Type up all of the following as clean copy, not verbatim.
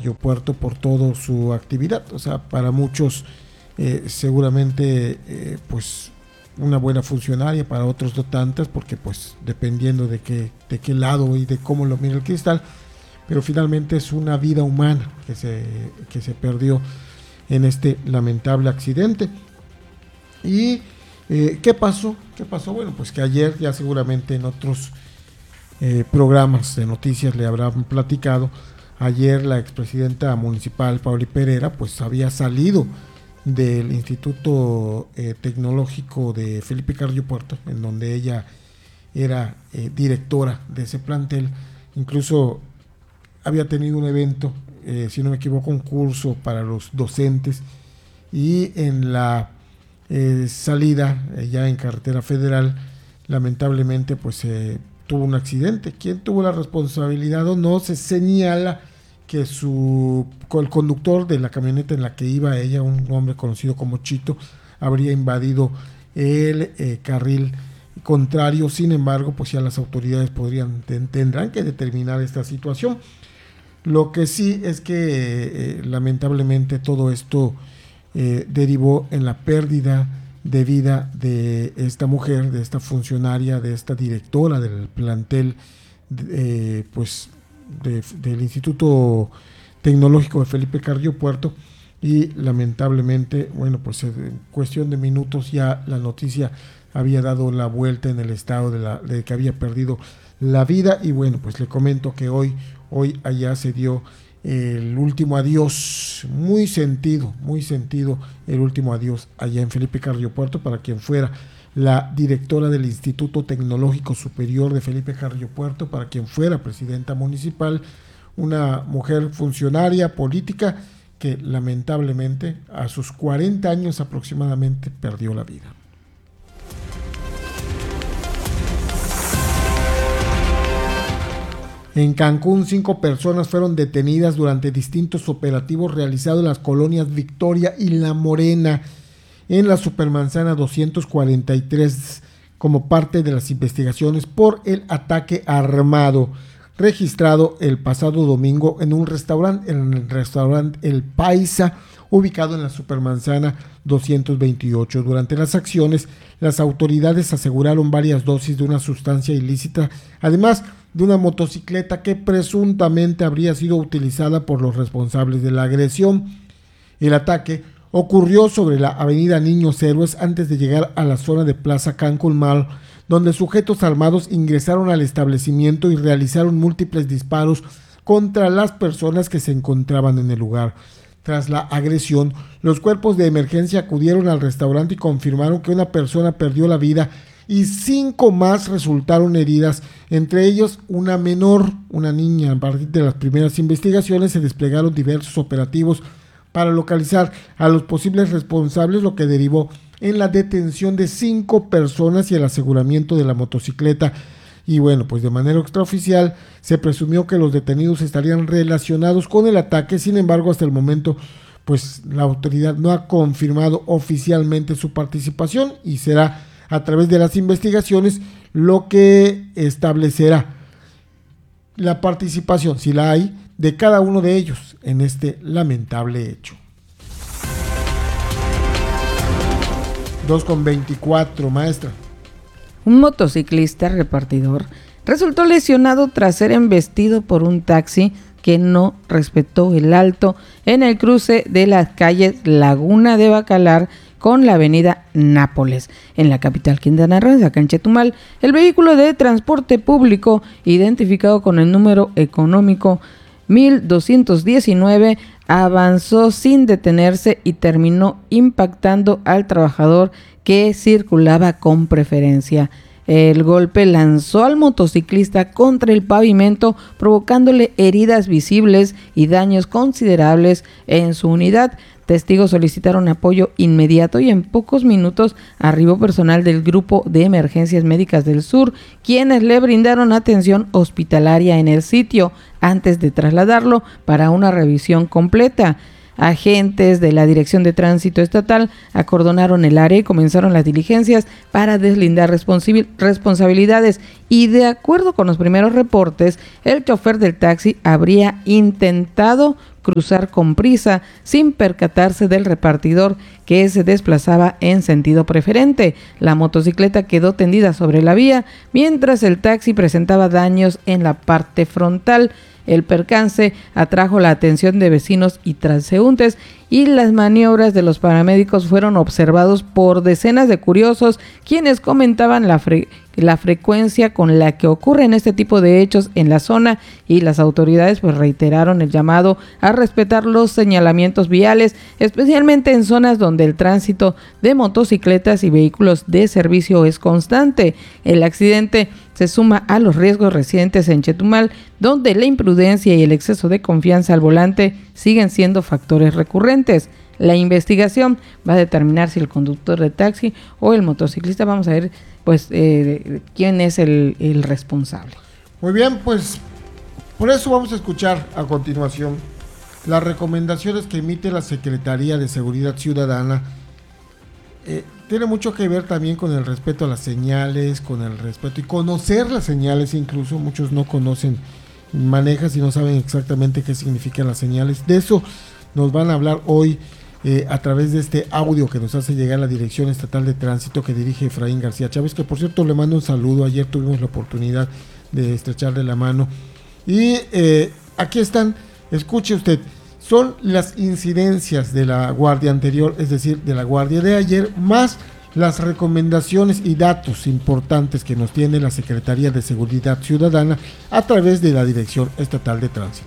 Carrillo Puerto por toda su actividad. O sea, para muchos seguramente pues una buena funcionaria, para otros no tantas, porque pues dependiendo de qué lado y de cómo lo mira el cristal, pero finalmente es una vida humana que se perdió en este lamentable accidente. Y ¿qué pasó? Bueno, pues que ayer, ya seguramente en otros programas de noticias le habrán platicado, ayer la expresidenta municipal Pauli Pereira pues había salido del Instituto Tecnológico de Felipe Carrillo Puerto, en donde ella era directora de ese plantel. Incluso había tenido un evento, si no me equivoco, un curso para los docentes, y en la salida ya en carretera federal, lamentablemente pues tuvo un accidente. ¿Quién tuvo la responsabilidad o no? Se señala que el conductor de la camioneta en la que iba ella, un hombre conocido como Chito, habría invadido el carril contrario. Sin embargo, pues ya las autoridades tendrán que determinar esta situación. Lo que sí es que lamentablemente todo esto derivó en la pérdida de vida de esta mujer, de esta funcionaria, de esta directora del plantel pues del Instituto Tecnológico de Felipe Carrillo Puerto. Y lamentablemente, bueno, pues en cuestión de minutos ya la noticia había dado la vuelta en el estado de que había perdido la vida. Y bueno, pues le comento que hoy allá se dio el último adiós, muy sentido el último adiós allá en Felipe Carrillo Puerto para quien fuera la directora del Instituto Tecnológico Superior de Felipe Carrillo Puerto, para quien fuera presidenta municipal, una mujer funcionaria política que lamentablemente a sus 40 años aproximadamente perdió la vida. En Cancún, 5 personas fueron detenidas durante distintos operativos realizados en las colonias Victoria y La Morena, en la Supermanzana 243, como parte de las investigaciones por el ataque armado registrado el pasado domingo en el restaurante El Paisa, ubicado en la Supermanzana 228. Durante las acciones, las autoridades aseguraron varias dosis de una sustancia ilícita, además de una motocicleta que presuntamente habría sido utilizada por los responsables de la agresión. El ataque ocurrió sobre la avenida Niños Héroes antes de llegar a la zona de Plaza Cancún Mall, donde sujetos armados ingresaron al establecimiento y realizaron múltiples disparos contra las personas que se encontraban en el lugar. Tras la agresión, los cuerpos de emergencia acudieron al restaurante y confirmaron que una persona perdió la vida y 5 más resultaron heridas, entre ellos una menor, una niña. A partir de las primeras investigaciones se desplegaron diversos operativos para localizar a los posibles responsables, lo que derivó en la detención de 5 personas y el aseguramiento de la motocicleta. Y bueno, pues de manera extraoficial se presumió que los detenidos estarían relacionados con el ataque. Sin embargo, hasta el momento pues la autoridad no ha confirmado oficialmente su participación, y será a través de las investigaciones lo que establecerá la participación, si la hay, de cada uno de ellos en este lamentable hecho. 2:24, maestra. Un motociclista repartidor resultó lesionado tras ser embestido por un taxi que no respetó el alto en el cruce de las calles Laguna de Bacalar con la avenida Nápoles, en la capital quintanarroense, acá en Chetumal. El vehículo de transporte público, identificado con el número económico 1219, avanzó sin detenerse y terminó impactando al trabajador que circulaba con preferencia. El golpe lanzó al motociclista contra el pavimento, provocándole heridas visibles y daños considerables en su unidad. Testigos solicitaron apoyo inmediato y en pocos minutos arribó personal del Grupo de Emergencias Médicas del Sur, quienes le brindaron atención hospitalaria en el sitio antes de trasladarlo para una revisión completa. Agentes de la Dirección de Tránsito Estatal acordonaron el área y comenzaron las diligencias para deslindar responsabilidades, y de acuerdo con los primeros reportes, el chofer del taxi habría intentado cruzar con prisa sin percatarse del repartidor que se desplazaba en sentido preferente. La motocicleta quedó tendida sobre la vía, mientras el taxi presentaba daños en la parte frontal. El percance atrajo la atención de vecinos y transeúntes, y las maniobras de los paramédicos fueron observados por decenas de curiosos, quienes comentaban la frecuencia con la que ocurren este tipo de hechos en la zona, y las autoridades pues reiteraron el llamado a respetar los señalamientos viales, especialmente en zonas donde el tránsito de motocicletas y vehículos de servicio es constante. El accidente se suma a los riesgos residentes en Chetumal, donde la imprudencia y el exceso de confianza al volante siguen siendo factores recurrentes. La investigación va a determinar si el conductor de taxi o el motociclista, vamos a ver pues quién es el responsable. Muy bien, pues por eso vamos a escuchar a continuación las recomendaciones que emite la Secretaría de Seguridad Ciudadana. Tiene mucho que ver también con el respeto a las señales, con el respeto y conocer las señales. Incluso muchos no conocen, manejan y no saben exactamente qué significan las señales. De eso nos van a hablar hoy a través de este audio que nos hace llegar la Dirección Estatal de Tránsito, que dirige Efraín García Chávez, que por cierto le mando un saludo. Ayer tuvimos la oportunidad de estrecharle la mano. Y aquí están, escuche usted. Son las incidencias de la guardia anterior, es decir, de la guardia de ayer, más las recomendaciones y datos importantes que nos tiene la Secretaría de Seguridad Ciudadana a través de la Dirección Estatal de Tránsito.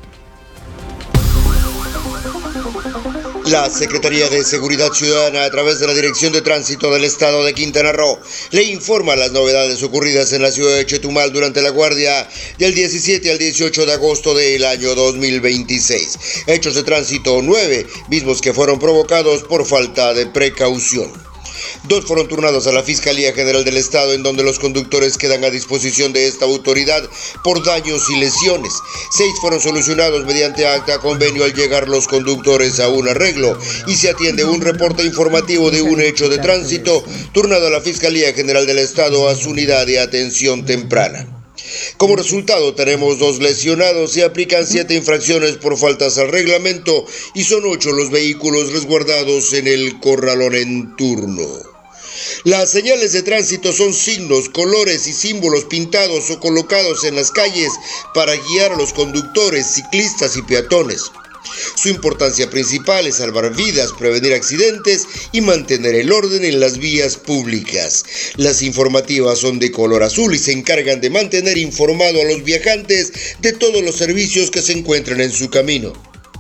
La Secretaría de Seguridad Ciudadana, a través de la Dirección de Tránsito del Estado de Quintana Roo, le informa las novedades ocurridas en la ciudad de Chetumal durante la guardia del 17 al 18 de agosto del año 2026. Hechos de tránsito 9, mismos que fueron provocados por falta de precaución. 2 fueron turnados a la Fiscalía General del Estado, en donde los conductores quedan a disposición de esta autoridad por daños y lesiones. 6 fueron solucionados mediante acta convenio al llegar los conductores a un arreglo, y se atiende un reporte informativo de un hecho de tránsito turnado a la Fiscalía General del Estado a su unidad de atención temprana. Como resultado, tenemos 2 lesionados, se aplican 7 infracciones por faltas al reglamento y son 8 los vehículos resguardados en el corralón en turno. Las señales de tránsito son signos, colores y símbolos pintados o colocados en las calles para guiar a los conductores, ciclistas y peatones. Su importancia principal es salvar vidas, prevenir accidentes y mantener el orden en las vías públicas. Las informativas son de color azul y se encargan de mantener informado a los viajantes de todos los servicios que se encuentran en su camino.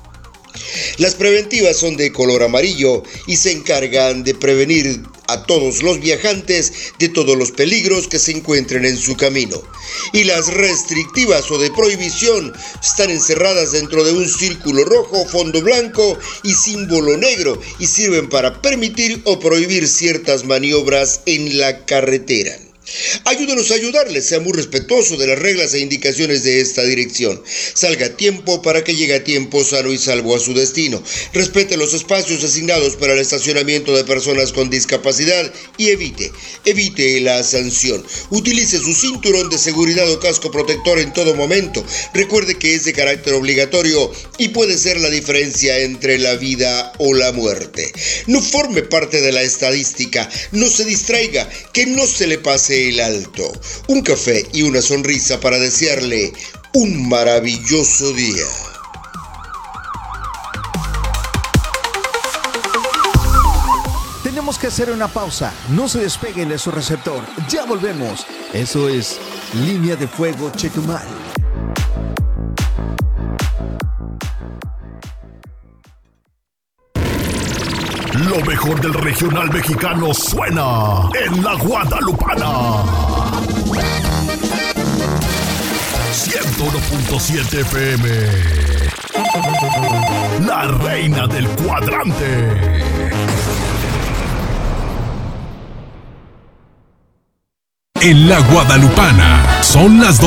Las preventivas son de color amarillo y se encargan de prevenir a todos los viajantes de todos los peligros que se encuentren en su camino. Y las restrictivas o de prohibición están encerradas dentro de un círculo rojo, fondo blanco y símbolo negro, y sirven para permitir o prohibir ciertas maniobras en la carretera. Ayúdenos a ayudarles, sea muy respetuoso de las reglas e indicaciones de esta dirección. Salga a tiempo para que llegue a tiempo sano y salvo a su destino. Respete los espacios asignados para el estacionamiento de personas con discapacidad y evite la sanción. Utilice su cinturón de seguridad o casco protector en todo momento. Recuerde que es de carácter obligatorio y puede ser la diferencia entre la vida o la muerte. No forme parte de la estadística, no se distraiga, que no se le pase el alto. Un café y una sonrisa para desearle un maravilloso día. Tenemos que hacer una pausa. No se despeguen de su receptor. Ya volvemos. Eso es Línea de Fuego Chetumal. Lo mejor del regional mexicano suena en la Guadalupana. 101.7 FM. La reina del cuadrante. En la Guadalupana son las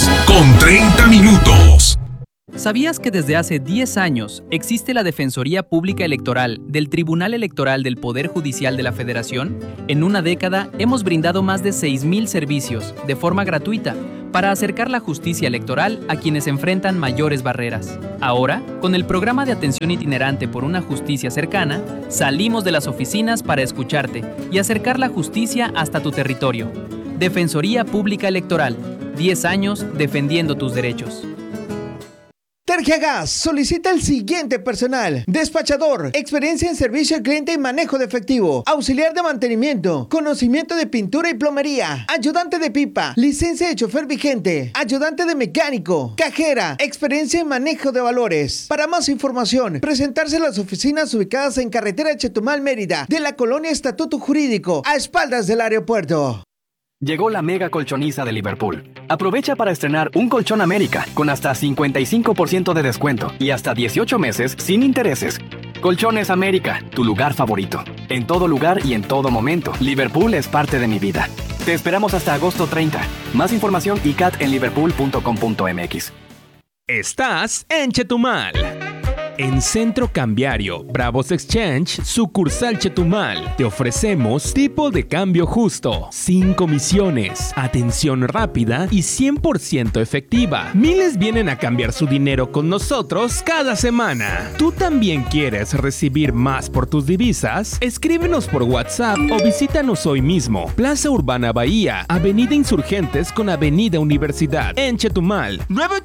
2:30. ¿Sabías que desde hace 10 años existe la Defensoría Pública Electoral del Tribunal Electoral del Poder Judicial de la Federación? En una década hemos brindado más de 6,000 servicios de forma gratuita para acercar la justicia electoral a quienes enfrentan mayores barreras. Ahora, con el programa de atención itinerante por una justicia cercana, salimos de las oficinas para escucharte y acercar la justicia hasta tu territorio. Defensoría Pública Electoral, 10 años defendiendo tus derechos. Tergiagas solicita el siguiente personal: despachador, experiencia en servicio al cliente y manejo de efectivo, auxiliar de mantenimiento, conocimiento de pintura y plomería, ayudante de pipa, licencia de chofer vigente, ayudante de mecánico, cajera, experiencia en manejo de valores. Para más información, presentarse en las oficinas ubicadas en carretera Chetumal, Mérida, de la colonia Estatuto Jurídico, a espaldas del aeropuerto. Llegó la mega colchoniza de Liverpool. Aprovecha para estrenar un colchón América con hasta 55% de descuento y hasta 18 meses sin intereses. Colchones América, tu lugar favorito. En todo lugar y en todo momento, Liverpool es parte de mi vida. Te esperamos hasta agosto 30. Más información ICAT en liverpool.com.mx. Estás en Chetumal. En Centro Cambiario Bravos Exchange, sucursal Chetumal, te ofrecemos tipo de cambio justo, sin comisiones, atención rápida y 100% efectiva. Miles vienen a cambiar su dinero con nosotros cada semana. ¿Tú también quieres recibir más por tus divisas? Escríbenos por WhatsApp o visítanos hoy mismo. Plaza Urbana Bahía, Avenida Insurgentes con Avenida Universidad, en Chetumal,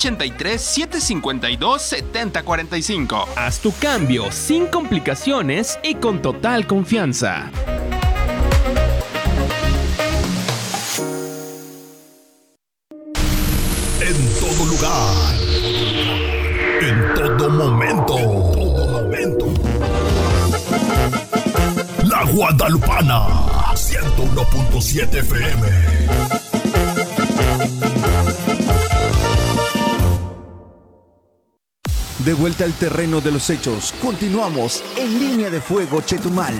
983-752-7045. Haz tu cambio sin complicaciones y con total confianza. En todo lugar, en todo momento. La Guadalupana, 101.7 FM. De vuelta al terreno de los hechos, continuamos en Línea de Fuego Chetumal.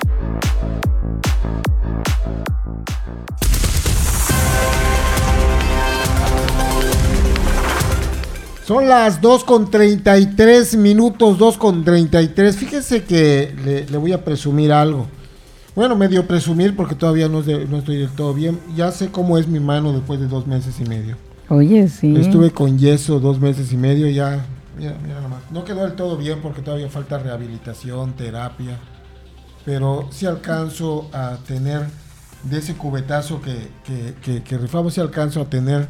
Son las 2:33 minutos, 2:33. Fíjese que le voy a presumir algo. Bueno, medio presumir porque todavía no estoy del todo bien. Ya sé cómo es mi mano después de 2 meses y medio. Oye, sí. Estuve con yeso 2 meses y medio ya. Mira nomás. No quedó del todo bien porque todavía falta rehabilitación, terapia. Pero sí alcanzo a tener de ese cubetazo que rifamos, sí alcanzo a tener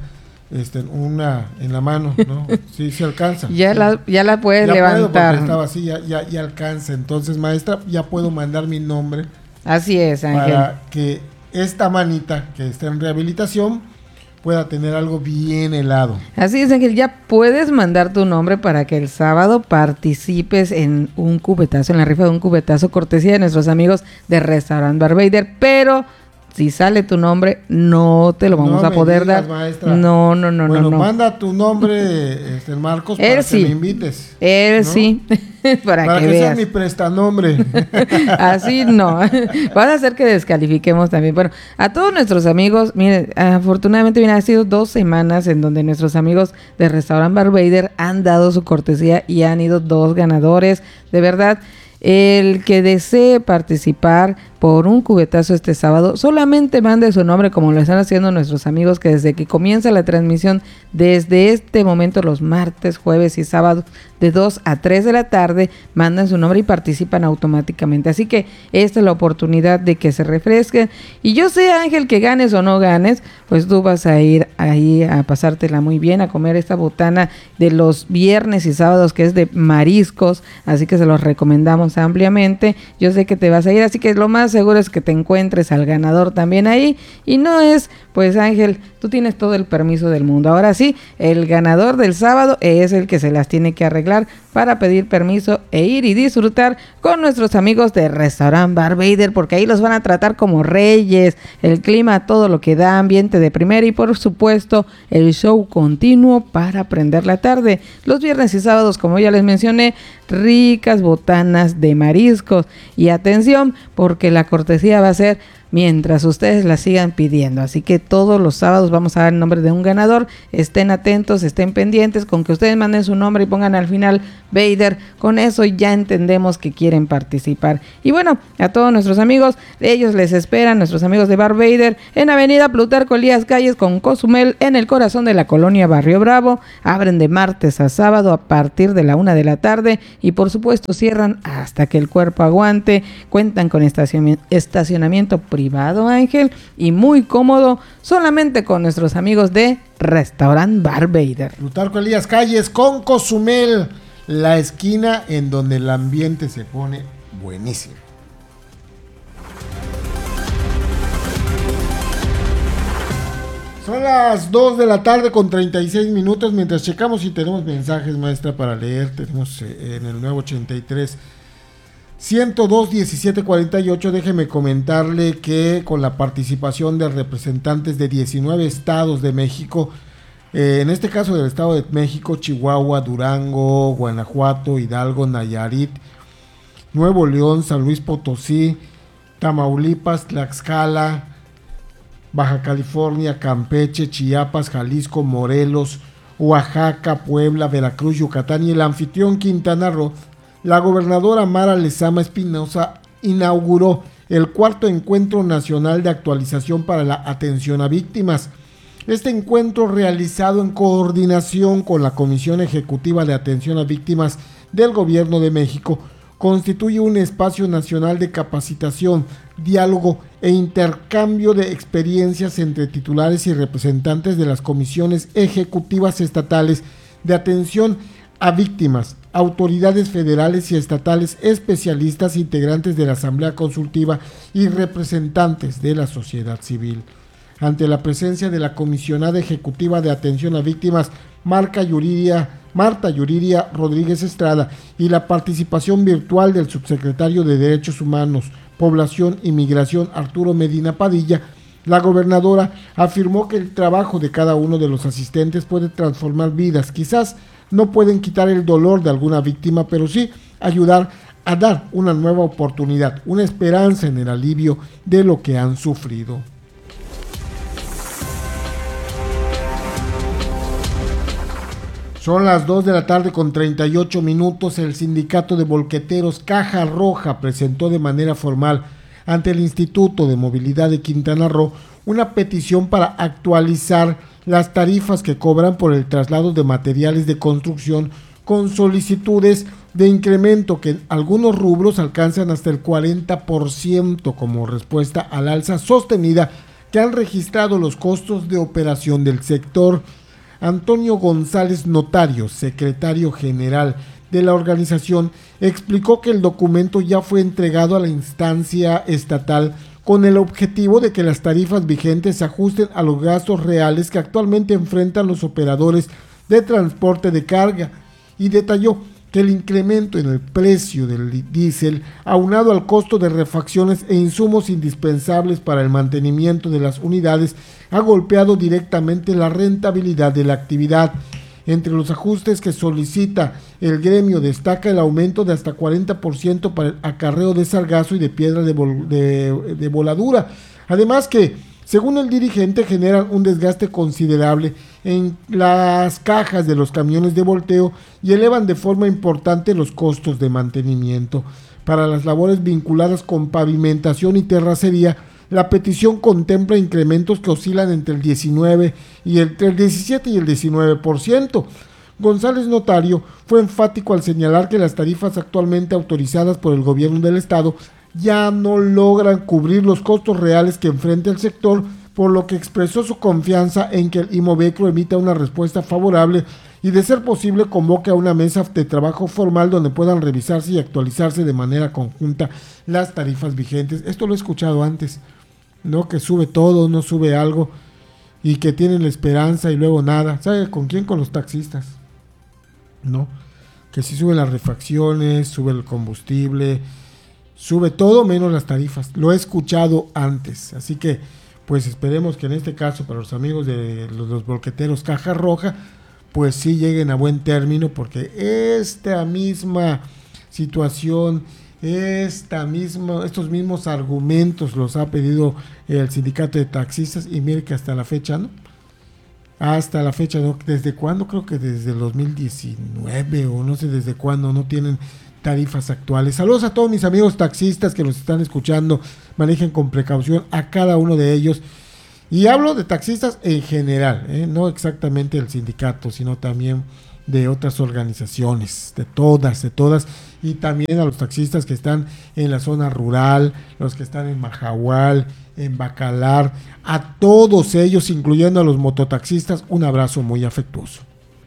una en la mano, ¿no? Sí alcanza. Ya sí. la puedes ya levantar. Puedo, estaba así, ya alcanza. Entonces, maestra, ya puedo mandar mi nombre. Así es, Ángel. Para que esta manita que está en rehabilitación pueda tener algo bien helado. Así es, Ángel, ya puedes mandar tu nombre para que el sábado participes en un cubetazo, en la rifa de un cubetazo, cortesía de nuestros amigos de Restaurant Barbader, pero si sale tu nombre, no te lo vamos a poder dar. Maestra. No. Bueno, manda tu nombre, Marcos, para que me invites. Él ¿no? sí, para que veas. Sea mi prestanombre. Así no. Vas a hacer que descalifiquemos también. Bueno, a todos nuestros amigos, miren, afortunadamente, ha sido 2 semanas en donde nuestros amigos de Restaurant Barbader han dado su cortesía y han ido 2 ganadores. De verdad, el que desee participar por un cubetazo este sábado, solamente mande su nombre, como lo están haciendo nuestros amigos que desde que comienza la transmisión, desde este momento, los martes, jueves y sábados, de 2 a 3 de la tarde, mandan su nombre y participan automáticamente. Así que esta es la oportunidad de que se refresquen. Y yo sé, Ángel, que ganes o no ganes, pues tú vas a ir ahí a pasártela muy bien, a comer esta botana de los viernes y sábados, que es de mariscos, así que se los recomendamos ampliamente. Yo sé que te vas a ir, así que lo más seguro es que te encuentres al ganador también ahí, y no es, pues Ángel, tú tienes todo el permiso del mundo. Ahora sí, el ganador del sábado es el que se las tiene que arreglar para pedir permiso e ir y disfrutar con nuestros amigos de Restaurant Barbader, porque ahí los van a tratar como reyes, el clima, todo lo que da, ambiente de primera y por supuesto el show continuo para prender la tarde. Los viernes y sábados, como ya les mencioné, ricas botanas de mariscos, y atención, porque la cortesía va a ser mientras ustedes la sigan pidiendo. Así que todos los sábados vamos a dar el nombre de un ganador. Estén atentos, estén pendientes, con que ustedes manden su nombre y pongan al final Vader, con eso ya entendemos que quieren participar. Y bueno, a todos nuestros amigos, ellos les esperan, nuestros amigos de Bar Vader, en Avenida Plutarco Elías Calles con Cozumel, en el corazón de la colonia Barrio Bravo. Abren de martes a sábado a partir de la 1 de la tarde y por supuesto cierran hasta que el cuerpo aguante. Cuentan con estacionamiento privado, Ángel, y muy cómodo, solamente con nuestros amigos de Restaurant Bar Vader. Plutarco Elías Calles con Cozumel, la esquina en donde el ambiente se pone buenísimo. Son las 2 de la tarde con 36 minutos. Mientras checamos si tenemos mensajes, maestra, para leer, tenemos en el nuevo 83 102 17 48. Déjeme comentarle que con la participación de representantes de 19 estados de México, en este caso del Estado de México, Chihuahua, Durango, Guanajuato, Hidalgo, Nayarit, Nuevo León, San Luis Potosí, Tamaulipas, Tlaxcala, Baja California, Campeche, Chiapas, Jalisco, Morelos, Oaxaca, Puebla, Veracruz, Yucatán y el anfitrión Quintana Roo, la gobernadora Mara Lezama Espinosa inauguró el cuarto encuentro nacional de actualización para la atención a víctimas. Este encuentro, realizado en coordinación con la Comisión Ejecutiva de Atención a Víctimas del Gobierno de México, constituye un espacio nacional de capacitación, diálogo e intercambio de experiencias entre titulares y representantes de las comisiones ejecutivas estatales de atención a víctimas, autoridades federales y estatales, especialistas, integrantes de la Asamblea Consultiva y representantes de la sociedad civil. Ante la presencia de la comisionada ejecutiva de atención a víctimas, Marta Yuriria Rodríguez Estrada, y la participación virtual del subsecretario de Derechos Humanos, Población y Migración, Arturo Medina Padilla, la gobernadora afirmó que el trabajo de cada uno de los asistentes puede transformar vidas. Quizás no pueden quitar el dolor de alguna víctima, pero sí ayudar a dar una nueva oportunidad, una esperanza en el alivio de lo que han sufrido. Son las 2 de la tarde con 38 minutos. El sindicato de volqueteros Caja Roja presentó de manera formal ante el Instituto de Movilidad de Quintana Roo una petición para actualizar las tarifas que cobran por el traslado de materiales de construcción, con solicitudes de incremento que en algunos rubros alcanzan hasta el 40% como respuesta al alza sostenida que han registrado los costos de operación del sector. Antonio González Notario, secretario general de la organización, explicó que el documento ya fue entregado a la instancia estatal con el objetivo de que las tarifas vigentes se ajusten a los gastos reales que actualmente enfrentan los operadores de transporte de carga, y detalló que el incremento en el precio del diésel, aunado al costo de refacciones e insumos indispensables para el mantenimiento de las unidades, ha golpeado directamente la rentabilidad de la actividad. Entre los ajustes que solicita el gremio destaca el aumento de hasta 40% para el acarreo de sargazo y de piedra de voladura. Además que, según el dirigente, generan un desgaste considerable en las cajas de los camiones de volteo y elevan de forma importante los costos de mantenimiento. Para las labores vinculadas con pavimentación y terracería, la petición contempla incrementos que oscilan entre el 17 y el 19%. González Notario fue enfático al señalar que las tarifas actualmente autorizadas por el gobierno del estado ya no logran cubrir los costos reales que enfrenta el sector, por lo que expresó su confianza en que el IMOVECRO emita una respuesta favorable y, de ser posible, convoque a una mesa de trabajo formal donde puedan revisarse y actualizarse de manera conjunta las tarifas vigentes. Esto lo he escuchado antes, ¿no? Que sube todo, no sube algo, y que tienen la esperanza y luego nada. ¿Sabe con quién? Con los taxistas, ¿no? Que si suben las refacciones, sube el combustible, sube todo menos las tarifas. Lo he escuchado antes, así que pues esperemos que en este caso, para los amigos de los volqueteros Caja Roja, pues sí lleguen a buen término, porque esta misma situación estos mismos argumentos los ha pedido el sindicato de taxistas, y mire que hasta la fecha, ¿no? Hasta la fecha, ¿no? ¿Desde cuándo? Creo que desde el 2019 o no sé desde cuándo no tienen tarifas actuales. Saludos a todos mis amigos taxistas que nos están escuchando, manejen con precaución a cada uno de ellos. Y hablo de taxistas en general, no exactamente del sindicato, sino también de otras organizaciones, de todas, y también a los taxistas que están en la zona rural, los que están en Majahual, en Bacalar, a todos ellos, incluyendo a los mototaxistas, un abrazo muy afectuoso.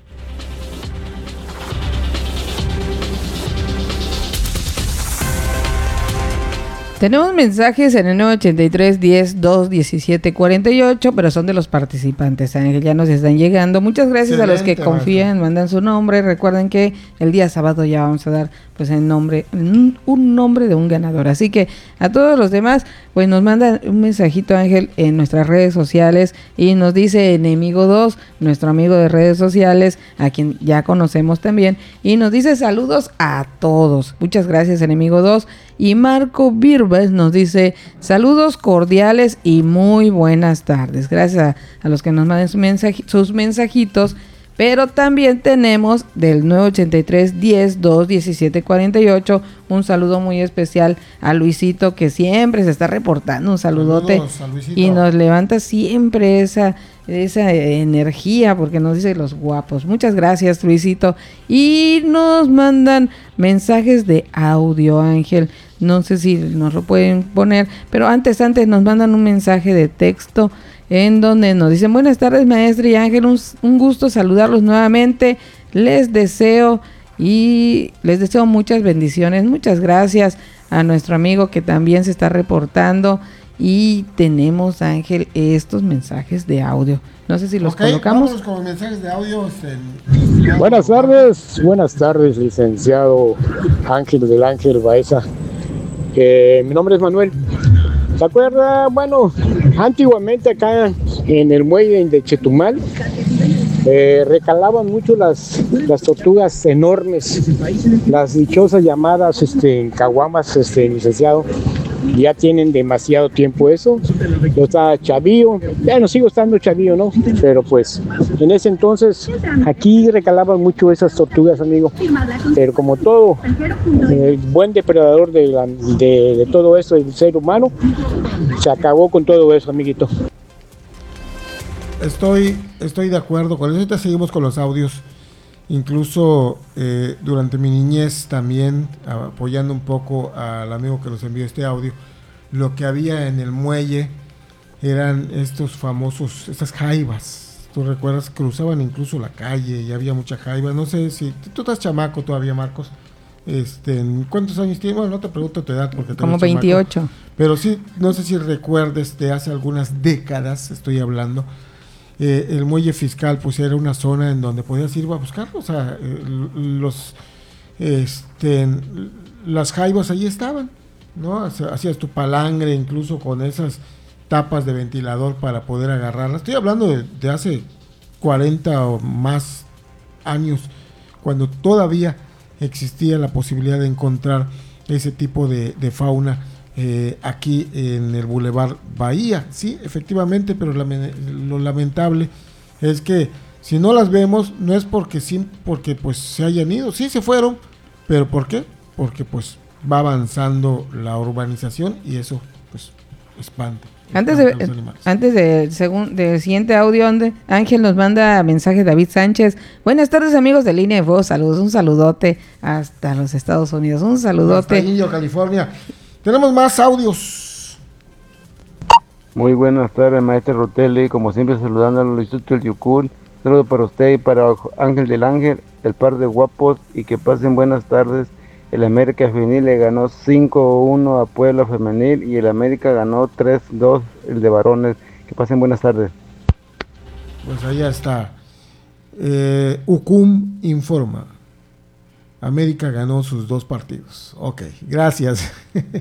Tenemos mensajes en el 983 10 2 17 48, pero son de los participantes, Ángel, ya nos están llegando. Muchas gracias. Excelente, a los que confían, mandan su nombre. Recuerden que el día sábado ya vamos a dar pues un nombre de un ganador. Así que a todos los demás, pues nos mandan un mensajito, Ángel, en nuestras redes sociales, y nos dice Enemigo 2, nuestro amigo de redes sociales, a quien ya conocemos también, y nos dice saludos a todos. Muchas gracias, Enemigo 2. Y Marco Birbes nos dice saludos cordiales y muy buenas tardes. Gracias a los que nos manden sus mensajitos. Pero también tenemos del 983 10 2 17 48 un saludo muy especial a Luisito, que siempre se está reportando. Un saludote. Y nos levanta siempre esa energía, porque nos dice los guapos. Muchas gracias, Luisito. Y nos mandan mensajes de audio, Ángel. No sé si nos lo pueden poner, pero antes nos mandan un mensaje de texto en donde nos dicen: buenas tardes, maestra y Ángel, un gusto saludarlos nuevamente, les deseo muchas bendiciones. Muchas gracias a nuestro amigo que también se está reportando, y tenemos, Ángel, estos mensajes de audio. No sé si los colocamos. Vamos con mensajes de audio. Buenas tardes, licenciado Ángel del Ángel Baeza. Mi nombre es Manuel. ¿Se acuerda? Bueno, antiguamente acá en el muelle de Chetumal recalaban mucho las tortugas enormes, las dichosas llamadas caguamas, licenciado. Ya tienen demasiado tiempo eso. Yo estaba chavillo, ya no sigo estando chavillo, ¿no? Pero pues en ese entonces aquí recalaban mucho esas tortugas, amigo. Pero como todo, el buen depredador de todo eso, el ser humano, se acabó con todo eso, amiguito. Estoy de acuerdo con eso. Ahorita seguimos con los audios. Incluso durante mi niñez también, apoyando un poco al amigo que nos envió este audio, lo que había en el muelle eran estas jaivas. ¿Tú recuerdas? Cruzaban incluso la calle y había mucha jaiba. No sé si tú estás chamaco todavía, Marcos. ¿Cuántos años tienes? Bueno, no te pregunto tu edad porque como 28. Chamaco, pero sí, no sé si recuerdes de hace algunas décadas, estoy hablando. El muelle fiscal pues era una zona en donde podías ir a buscar, o sea, las jaivas ahí estaban, ¿no? Hacías tu palangre incluso con esas tapas de ventilador para poder agarrarlas. Estoy hablando de hace 40 o más años, cuando todavía existía la posibilidad de encontrar ese tipo de fauna aquí en el Boulevard Bahía. Sí, efectivamente, pero lo lamentable es que si no las vemos, no es porque pues se hayan ido, sí se fueron, pero ¿por qué? Porque pues va avanzando la urbanización y eso pues espanta. Antes del siguiente audio, Ángel nos manda mensaje David Sánchez. Buenas tardes, amigos de Línea de Voz. Saludos, un saludote hasta los Estados Unidos. Un saludote. Hasta Indio, California. Tenemos más audios. Muy buenas tardes, maestro Rotelli. Como siempre, saludando al Instituto del Yucul. Saludos para usted y para Ángel del Ángel, el par de guapos, y que pasen buenas tardes. El América Femenil le ganó 5-1 a Puebla Femenil y el América ganó 3-2 el de varones. Que pasen buenas tardes. Pues allá está. UCUM informa. América ganó sus 2 partidos. Ok, gracias.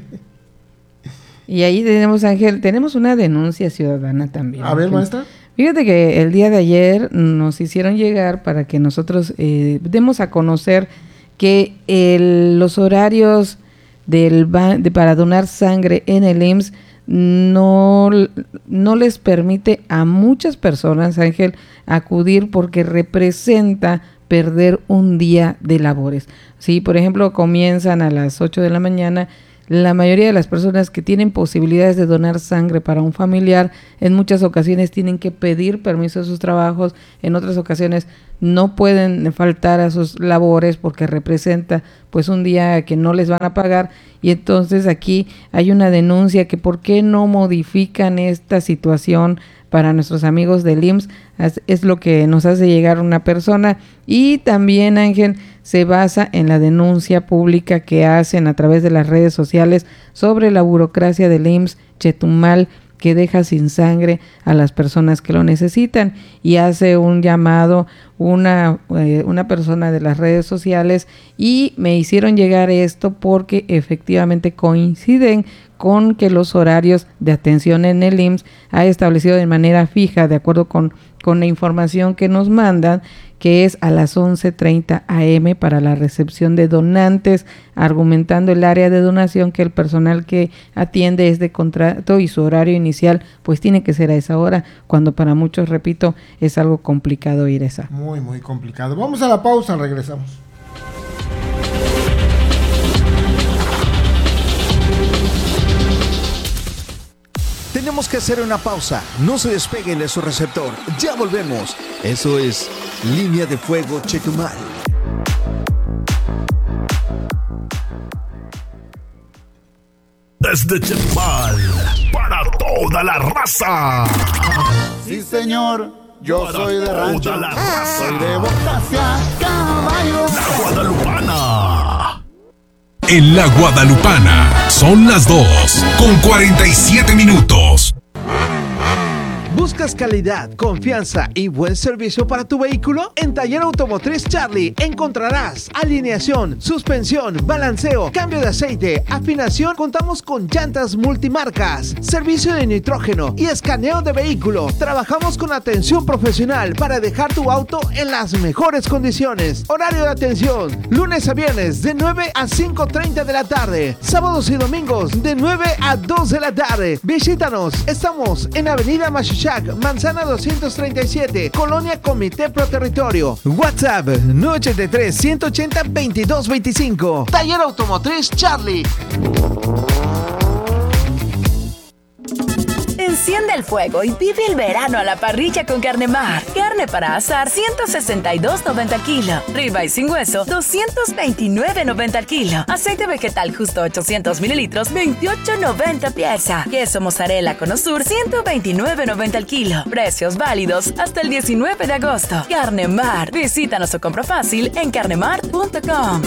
Y ahí tenemos, Ángel, tenemos una denuncia ciudadana también. A ver, maestra. Fíjate que el día de ayer nos hicieron llegar para que nosotros demos a conocer que los horarios para donar sangre en el IMSS no les permite a muchas personas, Ángel, acudir porque representa perder un día de labores. Sí, por ejemplo, comienzan a las 8 de la mañana. La mayoría de las personas que tienen posibilidades de donar sangre para un familiar, en muchas ocasiones tienen que pedir permiso de sus trabajos, en otras ocasiones no pueden faltar a sus labores porque representa pues un día que no les van a pagar, y entonces aquí hay una denuncia que por qué no modifican esta situación para nuestros amigos del IMSS. Es lo que nos hace llegar una persona. Y también, Ángel, se basa en la denuncia pública que hacen a través de las redes sociales sobre la burocracia del IMSS Chetumal, que deja sin sangre a las personas que lo necesitan, y hace un llamado una persona de las redes sociales, y me hicieron llegar esto porque efectivamente coinciden con que los horarios de atención en el IMSS ha establecido de manera fija, de acuerdo con la información que nos mandan, que es a las 11:30 a.m. para la recepción de donantes, argumentando el área de donación que el personal que atiende es de contrato y su horario inicial pues tiene que ser a esa hora, cuando para muchos, repito, es algo complicado ir a esa. Muy, muy complicado. Vamos a la pausa, regresamos. Tenemos que hacer una pausa. No se despeguen de su receptor. Ya volvemos. Eso es Línea de Fuego Chetumal. Desde Chetumal, para toda la raza. Sí, señor, yo para soy de rancho. Toda la raza. Soy de Bocacia, caballo. La Guadalupana. En la Guadalupana son las 2:47. ¿Buscas calidad, confianza y buen servicio para tu vehículo? En Taller Automotriz Charlie encontrarás alineación, suspensión, balanceo, cambio de aceite, afinación. Contamos con llantas multimarcas, servicio de nitrógeno y escaneo de vehículo. Trabajamos con atención profesional para dejar tu auto en las mejores condiciones. Horario de atención: lunes a viernes de 9 a 5:30 de la tarde, sábados y domingos de 9 a 2 de la tarde. Visítanos, estamos en Avenida Machichac, Manzana 237, Colonia Comité Pro Territorio. WhatsApp 983-180-2225. Taller Automotriz Charlie. Enciende el fuego y vive el verano a la parrilla con Carnemar. Carne para asar, $162.90 al kilo. Ribeye sin hueso, $229.90 al kilo. Aceite vegetal justo 800 mililitros, $28.90 pieza. Queso mozzarella Cono Sur, $129.90 al kilo. Precios válidos hasta el 19 de agosto. Carnemar. Visítanos o compra fácil en carnemar.com.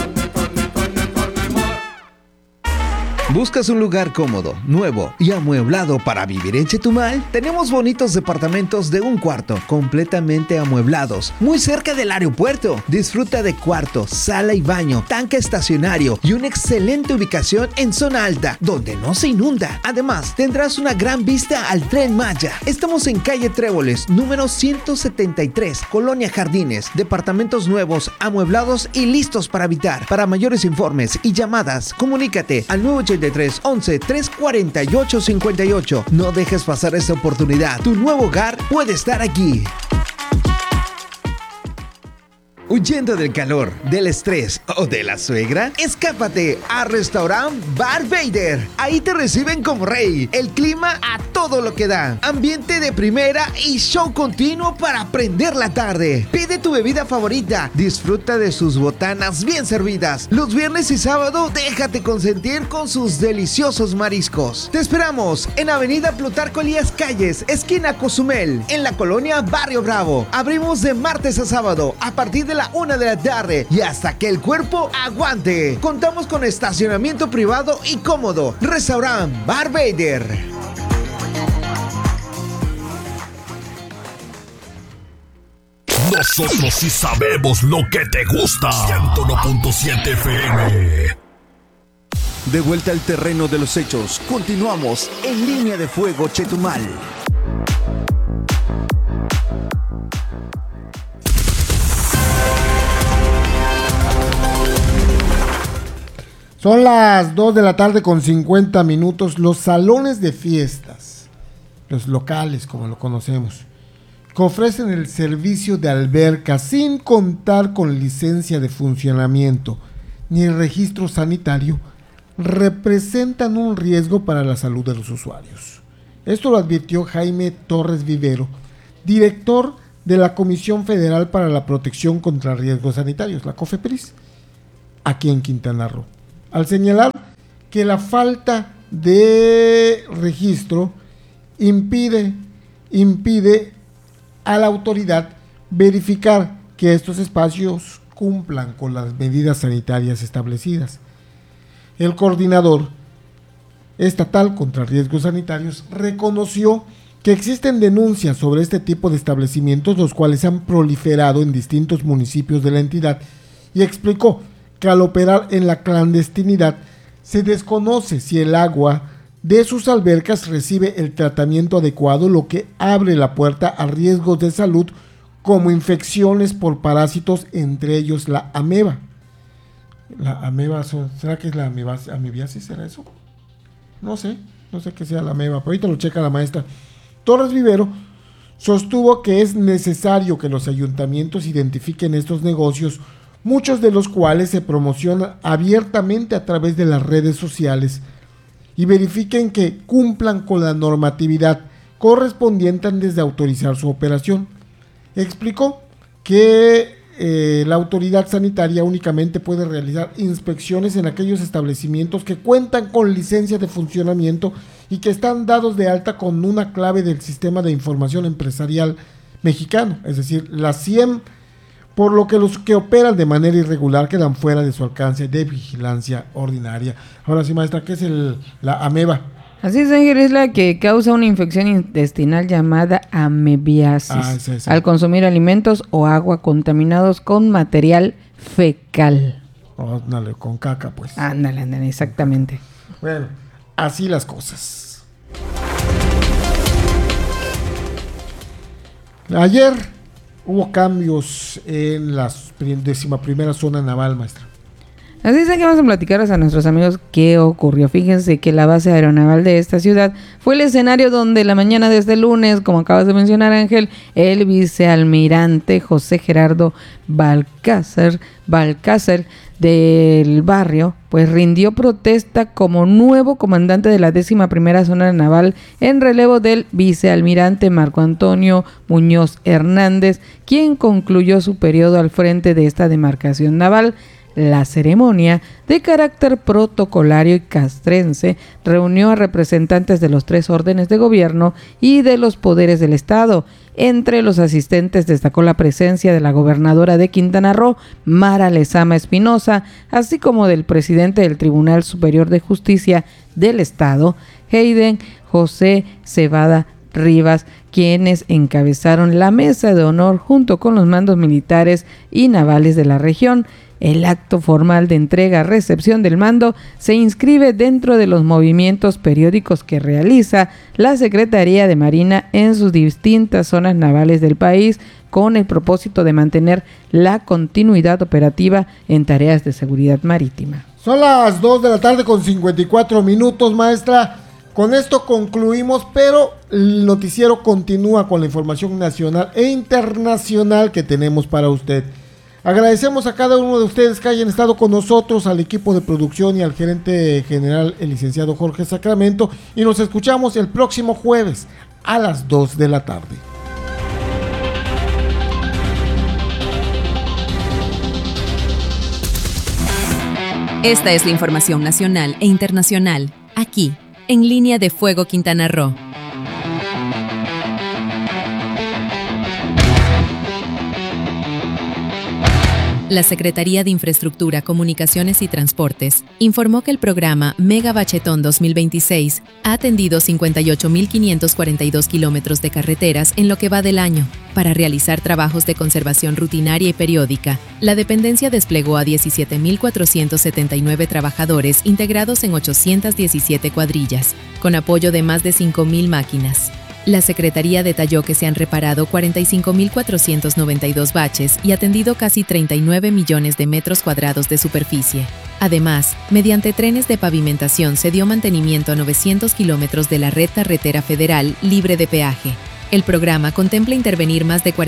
¿Buscas un lugar cómodo, nuevo y amueblado para vivir en Chetumal? Tenemos bonitos departamentos de un cuarto, completamente amueblados, muy cerca del aeropuerto. Disfruta de cuarto, sala y baño, tanque estacionario y una excelente ubicación en zona alta, donde no se inunda. Además, tendrás una gran vista al Tren Maya. Estamos en calle Tréboles, número 173, Colonia Jardines. Departamentos nuevos, amueblados y listos para habitar. Para mayores informes y llamadas, comunícate al 983 11 348 58. No dejes pasar esta oportunidad. Tu nuevo hogar puede estar aquí. ¿Huyendo del calor, del estrés o de la suegra? Escápate a Restaurant Bar Vader. Ahí te reciben como rey. El clima a todo lo que da. Ambiente de primera y show continuo para prender la tarde. Pide tu bebida favorita. Disfruta de sus botanas bien servidas. Los viernes y sábado déjate consentir con sus deliciosos mariscos. Te esperamos en Avenida Plutarco Elías Calles, esquina Cozumel, en la colonia Barrio Bravo. Abrimos de martes a sábado a partir de la 1 de la tarde y hasta que el cuerpo aguante. Contamos con estacionamiento privado y cómodo. Restaurant Bar Vader. Nosotros sí sabemos lo que te gusta. 101.7 FM. De vuelta al terreno de los hechos, continuamos en Línea de Fuego Chetumal. Son las 2 de la tarde con 50 minutos. Los salones de fiestas, los locales como lo conocemos, que ofrecen el servicio de alberca sin contar con licencia de funcionamiento ni registro sanitario, representan un riesgo para la salud de los usuarios. Esto lo advirtió Jaime Torres Vivero, director de la Comisión Federal para la Protección contra Riesgos Sanitarios, la COFEPRIS, aquí en Quintana Roo, al señalar que la falta de registro impide a la autoridad verificar que estos espacios cumplan con las medidas sanitarias establecidas. El coordinador estatal contra riesgos sanitarios reconoció que existen denuncias sobre este tipo de establecimientos, los cuales han proliferado en distintos municipios de la entidad, y explicó que al operar en la clandestinidad se desconoce si el agua de sus albercas recibe el tratamiento adecuado, lo que abre la puerta a riesgos de salud como infecciones por parásitos, entre ellos la ameba. La ameba, ¿será que es la amibiasis? ¿Será eso? No sé qué sea la ameba, pero ahorita lo checa la maestra. Torres Vivero sostuvo que es necesario que los ayuntamientos identifiquen estos negocios, muchos de los cuales se promocionan abiertamente a través de las redes sociales, y verifiquen que cumplan con la normatividad correspondiente antes de autorizar su operación. Explicó que la autoridad sanitaria únicamente puede realizar inspecciones en aquellos establecimientos que cuentan con licencia de funcionamiento y que están dados de alta con una clave del Sistema de Información Empresarial Mexicano, es decir, la SIEM, por lo que los que operan de manera irregular quedan fuera de su alcance de vigilancia ordinaria. Ahora sí, maestra, ¿qué es la ameba? Así es, Ángel, es la que causa una infección intestinal llamada amebiasis al consumir alimentos o agua contaminados con material fecal. Ándale, con caca, pues. Ándale, exactamente. Bueno, así las cosas. Ayer hubo cambios en la 11ª zona naval, maestra. Así es que vamos a platicarles a nuestros amigos qué ocurrió. Fíjense que la base aeronaval de esta ciudad fue el escenario donde la mañana de este lunes, como acabas de mencionar, Ángel, el vicealmirante José Gerardo Balcácer del Barrio, pues rindió protesta como nuevo comandante de la 11ª zona naval en relevo del vicealmirante Marco Antonio Muñoz Hernández, quien concluyó su periodo al frente de esta demarcación naval. La ceremonia, de carácter protocolario y castrense, reunió a representantes de los 3 órdenes de gobierno y de los poderes del Estado. Entre los asistentes destacó la presencia de la gobernadora de Quintana Roo, Mara Lezama Espinosa, así como del presidente del Tribunal Superior de Justicia del Estado, Hayden José Cebada Rivas, quienes encabezaron la mesa de honor junto con los mandos militares y navales de la región. El acto formal de entrega-recepción del mando se inscribe dentro de los movimientos periódicos que realiza la Secretaría de Marina en sus distintas zonas navales del país, con el propósito de mantener la continuidad operativa en tareas de seguridad marítima. Son las 2 de la tarde con 54 minutos, maestra. Con esto concluimos, pero el noticiero continúa con la información nacional e internacional que tenemos para usted. Agradecemos a cada uno de ustedes que hayan estado con nosotros, al equipo de producción y al gerente general, el licenciado Jorge Sacramento, y nos escuchamos el próximo jueves a las 2 de la tarde. Esta es la información nacional e internacional, aquí, en Línea de Fuego Quintana Roo. La Secretaría de Infraestructura, Comunicaciones y Transportes informó que el programa Mega Bachetón 2026 ha atendido 58.542 kilómetros de carreteras en lo que va del año. Para realizar trabajos de conservación rutinaria y periódica, la dependencia desplegó a 17.479 trabajadores integrados en 817 cuadrillas, con apoyo de más de 5.000 máquinas. La Secretaría detalló que se han reparado 45.492 baches y atendido casi 39 millones de metros cuadrados de superficie. Además, mediante trenes de pavimentación se dio mantenimiento a 900 kilómetros de la red carretera federal libre de peaje. El programa contempla intervenir más de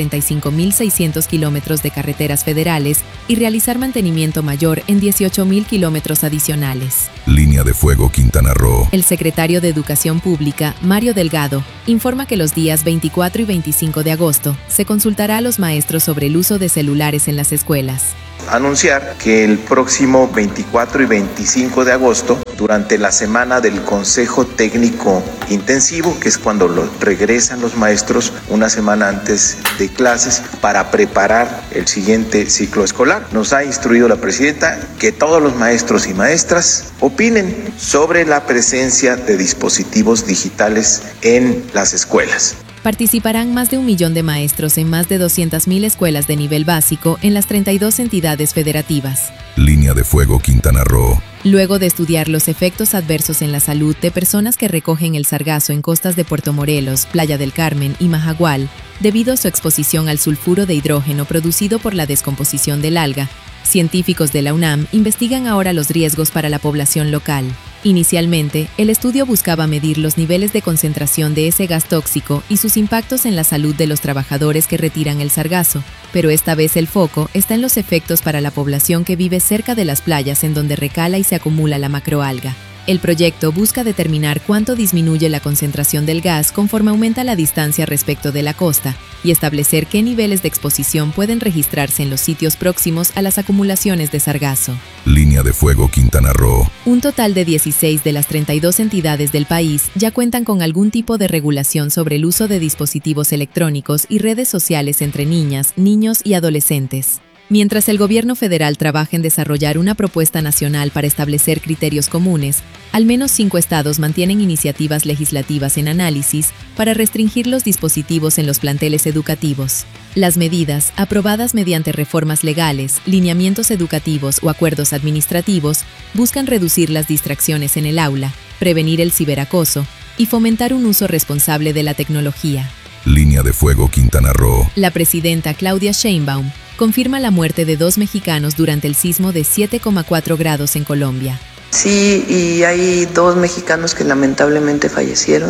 45.600 kilómetros de carreteras federales y realizar mantenimiento mayor en 18.000 kilómetros adicionales. Línea de Fuego Quintana Roo. El secretario de Educación Pública, Mario Delgado, informa que los días 24 y 25 de agosto se consultará a los maestros sobre el uso de celulares en las escuelas. Anunciar que el próximo 24 y 25 de agosto, durante la semana del Consejo Técnico Intensivo, que es cuando regresan los maestros una semana antes de clases para preparar el siguiente ciclo escolar, nos ha instruido la presidenta que todos los maestros y maestras opinen sobre la presencia de dispositivos digitales en las escuelas. Participarán más de 1 millón de maestros en más de 200.000 escuelas de nivel básico en las 32 entidades federativas. Línea de Fuego Quintana Roo. Luego de estudiar los efectos adversos en la salud de personas que recogen el sargazo en costas de Puerto Morelos, Playa del Carmen y Majagual, debido a su exposición al sulfuro de hidrógeno producido por la descomposición del alga, científicos de la UNAM investigan ahora los riesgos para la población local. Inicialmente, el estudio buscaba medir los niveles de concentración de ese gas tóxico y sus impactos en la salud de los trabajadores que retiran el sargazo, pero esta vez el foco está en los efectos para la población que vive cerca de las playas en donde recala y se acumula la macroalga. El proyecto busca determinar cuánto disminuye la concentración del gas conforme aumenta la distancia respecto de la costa y establecer qué niveles de exposición pueden registrarse en los sitios próximos a las acumulaciones de sargazo. Línea de Fuego Quintana Roo. Un total de 16 de las 32 entidades del país ya cuentan con algún tipo de regulación sobre el uso de dispositivos electrónicos y redes sociales entre niñas, niños y adolescentes. Mientras el gobierno federal trabaja en desarrollar una propuesta nacional para establecer criterios comunes, al menos 5 estados mantienen iniciativas legislativas en análisis para restringir los dispositivos en los planteles educativos. Las medidas, aprobadas mediante reformas legales, lineamientos educativos o acuerdos administrativos, buscan reducir las distracciones en el aula, prevenir el ciberacoso y fomentar un uso responsable de la tecnología. Línea de Fuego Quintana Roo. La presidenta Claudia Sheinbaum confirma la muerte de 2 mexicanos durante el sismo de 7,4 grados en Colombia. Sí, y hay 2 mexicanos que lamentablemente fallecieron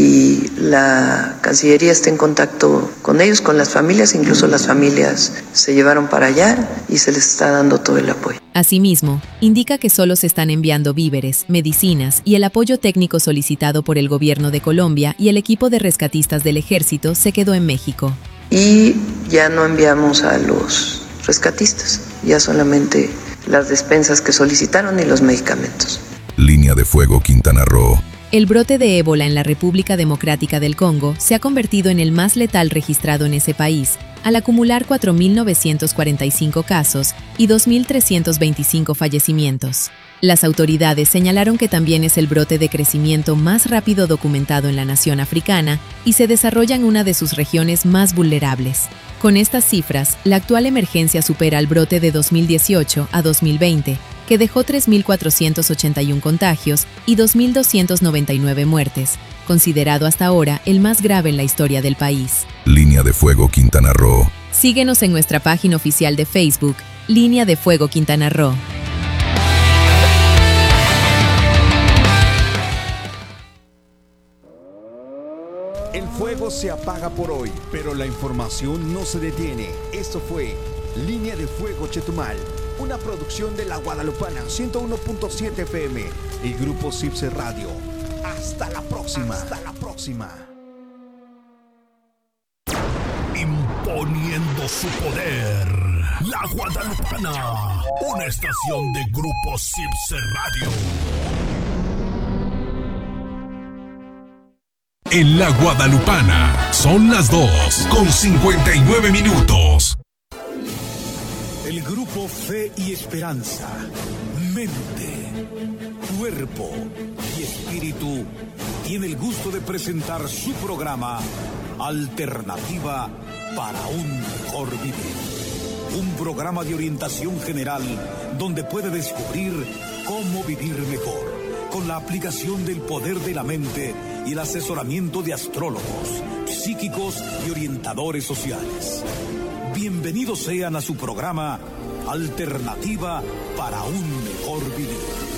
y la Cancillería está en contacto con ellos, con las familias, incluso las familias se llevaron para allá y se les está dando todo el apoyo. Asimismo, indica que solo se están enviando víveres, medicinas y el apoyo técnico solicitado por el gobierno de Colombia y el equipo de rescatistas del ejército se quedó en México. Y ya no enviamos a los rescatistas, ya solamente las despensas que solicitaron y los medicamentos. Línea de Fuego Quintana Roo. El brote de ébola en la República Democrática del Congo se ha convertido en el más letal registrado en ese país, al acumular 4.945 casos y 2.325 fallecimientos. Las autoridades señalaron que también es el brote de crecimiento más rápido documentado en la nación africana y se desarrolla en una de sus regiones más vulnerables. Con estas cifras, la actual emergencia supera al brote de 2018 a 2020, que dejó 3.481 contagios y 2.299 muertes, considerado hasta ahora el más grave en la historia del país. Línea de Fuego Quintana Roo. Síguenos en nuestra página oficial de Facebook, Línea de Fuego Quintana Roo. El fuego se apaga por hoy, pero la información no se detiene. Esto fue Línea de Fuego Chetumal, una producción de La Guadalupana 101.7 FM y Grupo Cipse Radio. Hasta la próxima. Hasta la próxima. Imponiendo su poder. La Guadalupana, una estación de Grupo Cipse Radio. En La Guadalupana son las 2:59. El grupo Fe y Esperanza, Mente, Cuerpo y Espíritu tiene el gusto de presentar su programa Alternativa para un Mejor Vivir. Un programa de orientación general donde puede descubrir cómo vivir mejor, con la aplicación del poder de la mente y el asesoramiento de astrólogos, psíquicos y orientadores sociales. Bienvenidos sean a su programa alternativa para un mejor vivir.